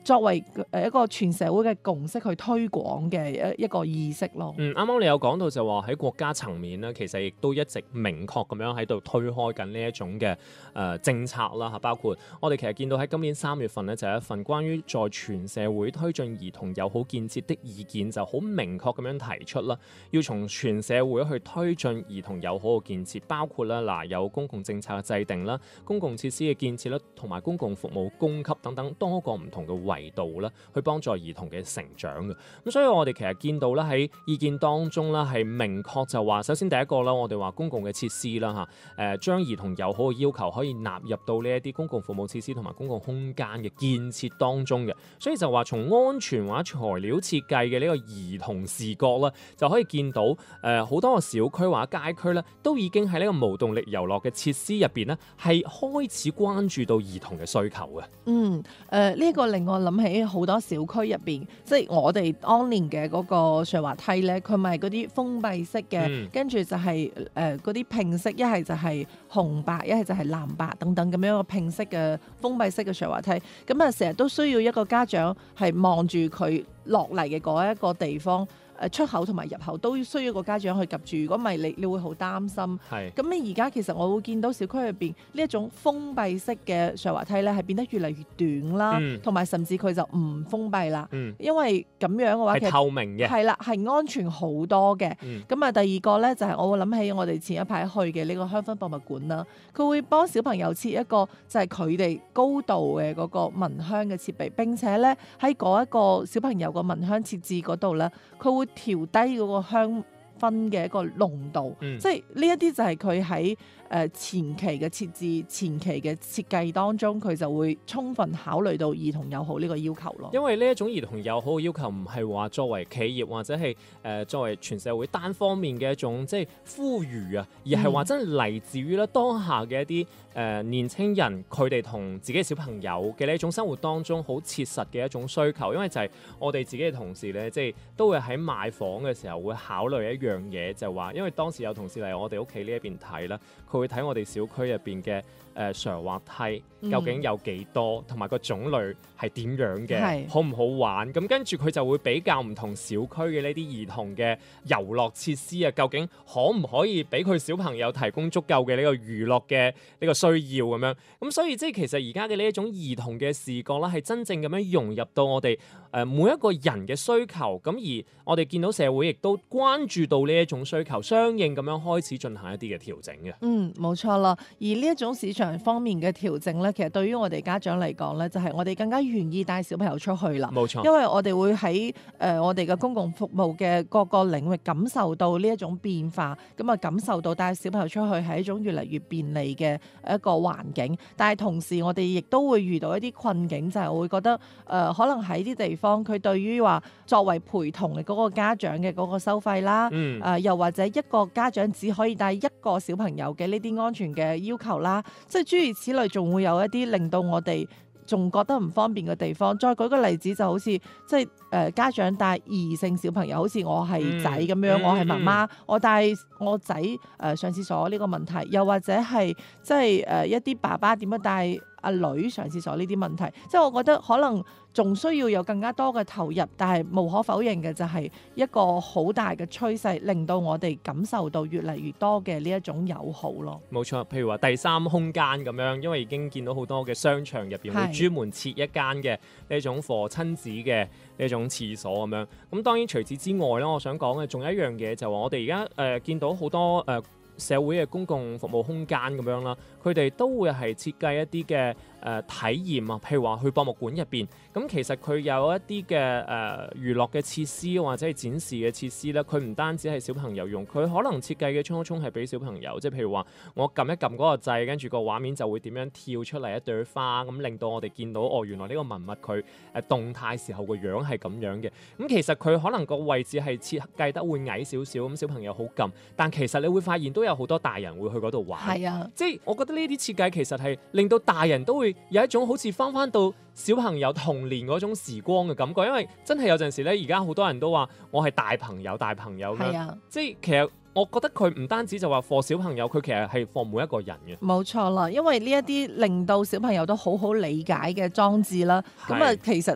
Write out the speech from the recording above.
作為一個全社會嘅共識去推廣嘅一個意識咯。 啱啱你有講到就話喺國家層面咧，其實亦都一直明確咁樣喺度推開緊呢一種嘅政策啦嚇，包括我哋其實見到喺今年3月份咧，就有一份關於在全社會推進兒童友好建設的意見，就好明確咁樣提出啦，要從全社會去推進兒童友好嘅建設，包括啦有公共政策嘅制定啦、公共設施嘅建設啦，同埋公共服務供給等等多個唔同嘅維度啦，去幫助兒童嘅成長嘅。咁所以我哋其實見到啦喺意見當中啦，係明確就話，首先第一個啦，我哋話公共嘅設施啦嚇，將兒童友好嘅要求可以納入到呢一啲公共服務設施同埋公共空間嘅建設當中嘅，所以就話從安全或者材料設計嘅呢個兒童視角啦，就可以見到好多個小區或者街區咧，都已經喺呢個無動力遊樂嘅設施入邊咧，係開始關注到兒童嘅需求嘅。 呢個令我諗起好多小區入邊，即係我哋當年嘅嗰個上滑梯咧，佢咪嗰啲封閉式嘅，跟住就係嗰啲拼色，一係就係紅白，一係就係藍白等等咁樣個拼色嘅封閉式嘅上滑梯。咁啊，成日都需要一個家長係望住佢落嚟嘅嗰一個地方。出口同埋入口都需要個家長去及住，如果唔係你會好擔心。咁你而家其實我會見到小區入邊呢一種封閉式嘅上滑梯咧，係變得越嚟越短啦，同埋甚至佢就唔封閉啦，因為咁樣嘅話係透明嘅， 係啦，係安全好多嘅。咁啊，第二個咧就係我會諗起我哋前一排去嘅呢個香薰博物館啦，佢會幫小朋友設一個就係佢哋高度嘅嗰個聞香嘅設備，並且咧喺嗰一個小朋友個聞香設置嗰度咧，佢會調低嗰個香薰嘅一個濃度，即係呢一啲就係佢喺前期嘅設置、前期嘅設計當中，佢就會充分考慮到兒童友好呢個要求咯。 因為呢一種兒童友好嘅要求唔係話作為企業或者係作為全社會單方面嘅一種即係呼籲啊，而係話真係嚟自於咧當下嘅一啲年青人佢哋同自己嘅小朋友嘅呢一種生活當中好切實嘅一種需求。因為就係我哋自己嘅同事咧，即係都會喺買房嘅時候會考慮一樣嘢，就係話因為當時有同事嚟我哋屋企呢一邊睇啦，佢會睇我哋小區入邊嘅上滑梯究竟有幾多，同埋個種類係點樣嘅，好唔好玩？咁跟住佢就會比較唔同小區嘅呢啲兒童嘅遊樂設施啊，究竟可唔可以俾佢小朋友提供足夠嘅呢個娛樂嘅呢個需要咁樣？咁所以即係其實而家嘅呢一種兒童嘅視覺啦，係真正咁樣融入到我哋每一個人嘅需求。咁而我哋見到社會亦都關注到呢一種需求，相應咁樣開始進行一啲嘅調整嘅。 冇錯啦。而呢一種市場方面嘅調整咧，其實對於我哋家長嚟講咧，就係我哋更加願意帶小朋友出去啦。 冇錯， 因為我哋會喺我哋嘅公共服務嘅各個領域感受到呢一種變化，咁啊感受到帶小朋友出去係一種越嚟越便利嘅一個環境。但係同時我哋亦都會遇到一啲困境，就係我會覺得可能喺啲地方佢對於話作為陪同嘅嗰個家長嘅嗰個收費啦，又或者一個家長只可以帶一個小朋友嘅呢啲安全嘅要求啦，即係諸如此類，仲會有一啲令到我哋仲覺得唔方便嘅地方。再舉個例子，就好似即係家長帶異性小朋友，好似我係仔咁樣，我係媽媽，我帶我仔上廁所呢個問題，又或者係即係一啲爸爸點樣帶阿女上廁所呢啲問題，即係我覺得可能仲需要有更加多嘅投入，但係無可否認嘅就係一個好大嘅趨勢，令到我哋感受到越嚟越多嘅呢一種友好咯。 冇錯，譬如話第三空間咁樣，因為已經見到好多嘅商場入邊會專門設一間嘅呢種for親子嘅呢種廁所咁樣。咁當然除此之外咧，我想講嘅仲有一樣嘢就係話我哋而家見到好多社會嘅公共服務空間咁樣啦，佢哋都會係設計一啲嘅體驗啊，譬如話去博物館入邊，咁其實佢有一啲嘅娛樂嘅設施或者係展示嘅設施咧，佢唔單止係小朋友用，佢可能設計嘅衝一衝係俾小朋友，即係譬如話我撳一撳嗰個掣，跟住個畫面就會點樣跳出嚟一朵花，咁令到我哋見到原來呢個文物佢動態時候個樣係咁樣嘅。咁其實佢可能個位置係設計得會矮少少，咁小朋友好撳，但其實你會發現都有好多大人會去嗰度玩。 係啊， 即係我覺得呢啲設計其實係令到大人都會有一種好似翻到小朋友童年嗰種時光嘅感覺，因為真係有陣時咧，而家好多人都話我係大朋友咁樣，即係其實我覺得佢唔單止就話課小朋友，佢其實係課每一個人嘅。 冇錯啦，因為呢一啲令到小朋友都好好理解嘅裝置啦，咁啊其實